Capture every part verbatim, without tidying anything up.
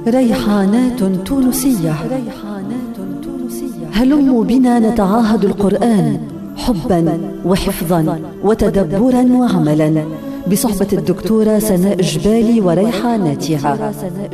ريحانات تونسية. هلموا بنا نتعاهد القرآن حبا وحفظا وتدبرا وعملا بصحبة الدكتورة سناء جبالي وريحاناتها.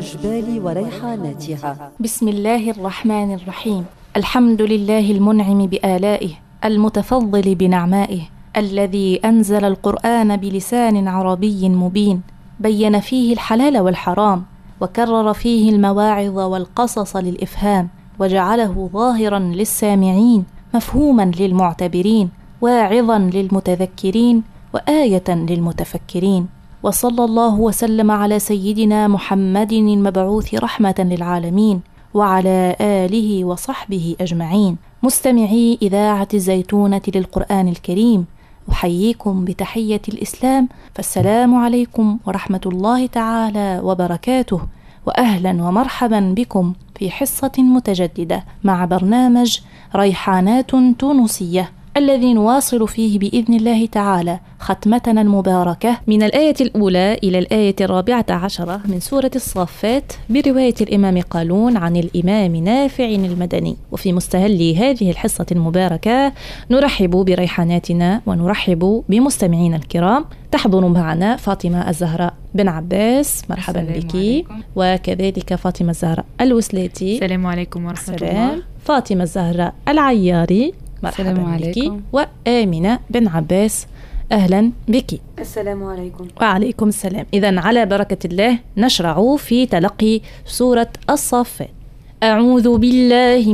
بسم الله الرحمن الرحيم. الحمد لله المنعم بآلائه المتفضل بنعمائه، الذي أنزل القرآن بلسان عربي مبين، بين فيه الحلال والحرام، وكرر فيه المواعظ والقصص للإفهام، وجعله ظاهرا للسامعين، مفهوما للمعتبرين، واعظا للمتذكرين، وآية للمتفكرين. وصلى الله وسلم على سيدنا محمد المبعوث رحمة للعالمين، وعلى آله وصحبه أجمعين. مستمعي إذاعة الزيتونة للقرآن الكريم، أحييكم بتحية الإسلام، فالسلام عليكم ورحمة الله تعالى وبركاته، وأهلا ومرحبا بكم في حصة متجددة مع برنامج ريحانات تونسية، الذي نواصل فيه بإذن الله تعالى ختمتنا المباركة من الآية الأولى إلى الآية الرابعة عشرة من سورة الصافات، برواية الإمام قالون عن الإمام نافع المدني. وفي مستهل هذه الحصة المباركة نرحب بريحاناتنا ونرحب بمستمعين الكرام. تحضر معنا فاطمة الزهراء بن عباس، مرحبا بك، وكذلك فاطمة الزهراء الوسلاتي، السلام عليكم ورحمة الله. فاطمة الزهراء العياري، مرحبا بك، وآمنة بن عباس، أهلا بك. السلام عليكم. وعليكم السلام. إذن على بركة الله نشرع في تلقي سورة الصافات. أعوذ بالله